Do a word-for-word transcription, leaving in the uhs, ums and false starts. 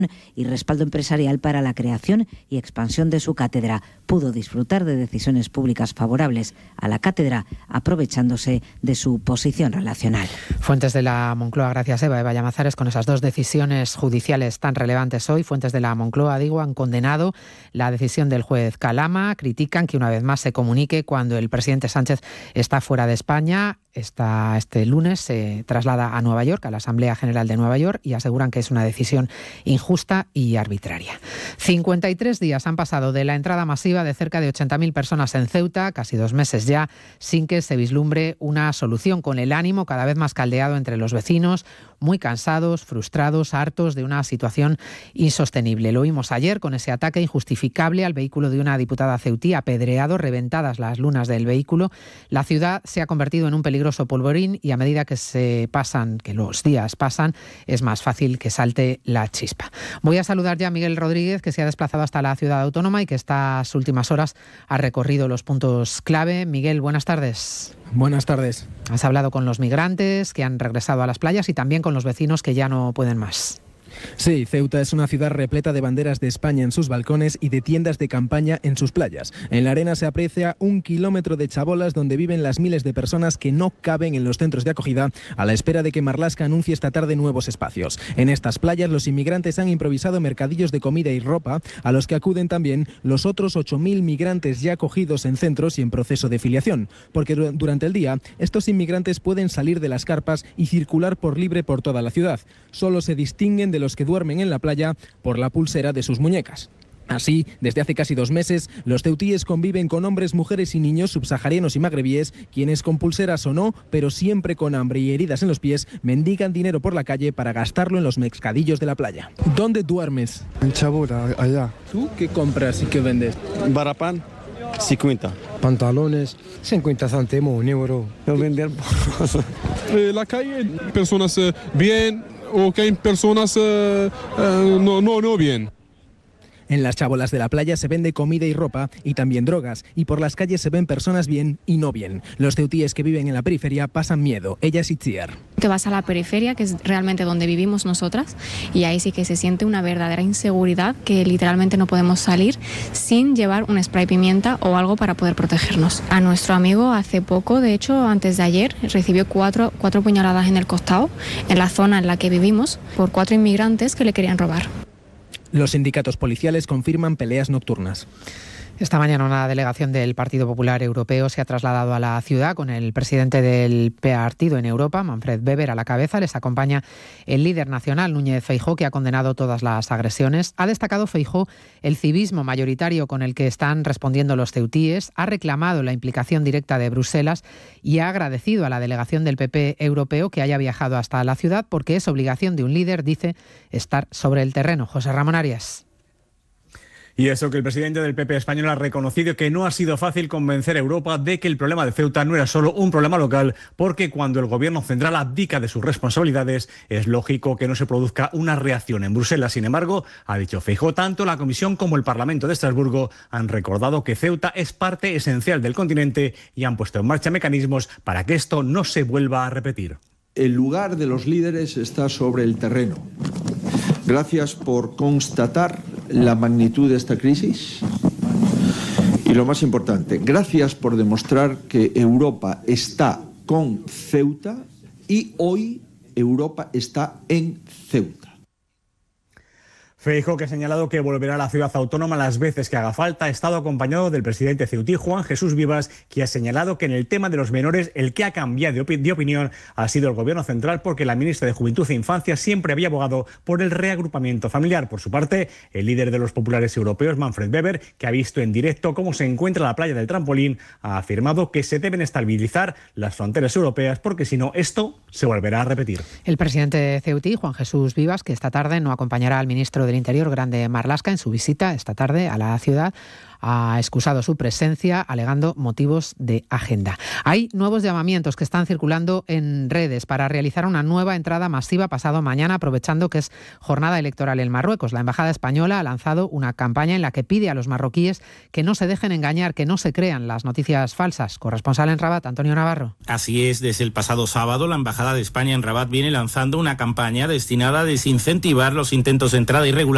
y respaldo empresarial para la creación y expansión de su cátedra. Pudo disfrutar de decisiones públicas favorables a la cátedra, aprovechándose de su posición relacional. Fuentes de la Moncloa, gracias Eva. Eva Llamazares, con esas dos decisiones judiciales tan relevantes hoy. Fuentes de la Moncloa, digo, han condenado la decisión del juez Calama. Critican que una vez más se comunique cuando el presidente Sánchez está fuera de España. Esta, este lunes se traslada a Nueva York, a la Asamblea General de Nueva York, y aseguran que es una decisión injusta y arbitraria. cincuenta y tres días han pasado de la entrada masiva de cerca de ochenta mil personas en Ceuta, casi dos meses ya, sin que se vislumbre una solución, con el ánimo cada vez más caldeado entre los vecinos, muy cansados, frustrados, hartos de una situación insostenible. Lo vimos ayer con ese ataque injustificable al vehículo de una diputada ceutí, apedreado, reventadas las lunas del vehículo. La ciudad se ha convertido en un peligroso polvorín y a medida que se pasan, que los días pasan, es más fácil que salte la chispa. Voy a saludar ya a Miguel Rodríguez, que se ha desplazado hasta la ciudad autónoma y que estas últimas horas ha recorrido los puntos clave. Miguel, buenas tardes. Buenas tardes. Has hablado con los migrantes que han regresado a las playas y también con los vecinos que ya no pueden más. Sí, Ceuta es una ciudad repleta de banderas de España en sus balcones y de tiendas de campaña en sus playas. En la arena se aprecia un kilómetro de chabolas donde viven las miles de personas que no caben en los centros de acogida a la espera de que Marlaska anuncie esta tarde nuevos espacios. En estas playas los inmigrantes han improvisado mercadillos de comida y ropa a los que acuden también los otros ocho mil migrantes ya acogidos en centros y en proceso de filiación, porque durante el día estos inmigrantes pueden salir de las carpas y circular por libre por toda la ciudad. Solo se distinguen de los que duermen en la playa por la pulsera de sus muñecas. Así, desde hace casi dos meses, los ceutíes conviven con hombres, mujeres y niños subsaharianos y magrebíes, quienes con pulseras o no, pero siempre con hambre y heridas en los pies, mendigan dinero por la calle para gastarlo en los mercadillos de la playa. ¿Dónde duermes? En Chabura, allá. ¿Tú qué compras y qué vendes? Barapán, cincuenta. Pantalones, cincuenta céntimos, un euro. Yo vender eh, la calle, personas eh, bien, o que hay personas eh, eh, no, no, no bien. En las chabolas de la playa se vende comida y ropa y también drogas, y por las calles se ven personas bien y no bien. Los ceutíes que viven en la periferia pasan miedo. Ella es Itziar. Te vas a la periferia, que es realmente donde vivimos nosotras, y ahí sí que se siente una verdadera inseguridad, que literalmente no podemos salir sin llevar un spray pimienta o algo para poder protegernos. A nuestro amigo hace poco, de hecho antes de ayer, recibió cuatro, cuatro puñaladas en el costado, en la zona en la que vivimos, por cuatro inmigrantes que le querían robar. Los sindicatos policiales confirman peleas nocturnas. Esta mañana una delegación del Partido Popular Europeo se ha trasladado a la ciudad con el presidente del partido en Europa, Manfred Weber, a la cabeza. Les acompaña el líder nacional, Núñez Feijóo, que ha condenado todas las agresiones. Ha destacado Feijóo el civismo mayoritario con el que están respondiendo los ceutíes, ha reclamado la implicación directa de Bruselas y ha agradecido a la delegación del P P europeo que haya viajado hasta la ciudad, porque es obligación de un líder, dice, estar sobre el terreno. José Ramón Arias. Y eso que el presidente del P P español ha reconocido que no ha sido fácil convencer a Europa de que el problema de Ceuta no era solo un problema local, porque cuando el gobierno central abdica de sus responsabilidades es lógico que no se produzca una reacción en Bruselas. Sin embargo, ha dicho Feijóo, tanto la Comisión como el Parlamento de Estrasburgo han recordado que Ceuta es parte esencial del continente y han puesto en marcha mecanismos para que esto no se vuelva a repetir. El lugar de los líderes está sobre el terreno. Gracias por constatar la magnitud de esta crisis y, lo más importante, gracias por demostrar que Europa está con Ceuta y hoy Europa está en Ceuta. Feijóo, que ha señalado que volverá a la ciudad autónoma las veces que haga falta, ha estado acompañado del presidente ceutí, Juan Jesús Vivas, que ha señalado que en el tema de los menores el que ha cambiado de, opi- de opinión ha sido el gobierno central, porque la ministra de Juventud e Infancia siempre había abogado por el reagrupamiento familiar. Por su parte, el líder de los populares europeos, Manfred Weber, que ha visto en directo cómo se encuentra la playa del Trampolín, ha afirmado que se deben estabilizar las fronteras europeas, porque si no, esto se volverá a repetir. El presidente ceutí, Juan Jesús Vivas, que esta tarde no acompañará al ministro de del Interior, Grande Marlaska, en su visita esta tarde a la ciudad, ha excusado su presencia alegando motivos de agenda. Hay nuevos llamamientos que están circulando en redes para realizar una nueva entrada masiva pasado mañana, aprovechando que es jornada electoral en Marruecos. La Embajada Española ha lanzado una campaña en la que pide a los marroquíes que no se dejen engañar, que no se crean las noticias falsas. Corresponsal en Rabat, Antonio Navarro. Así es, desde el pasado sábado la Embajada de España en Rabat viene lanzando una campaña destinada a desincentivar los intentos de entrada irregular